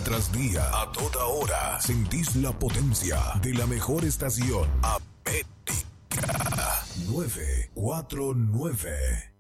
tras día, a toda hora, sentís la potencia de la mejor estación. América 949.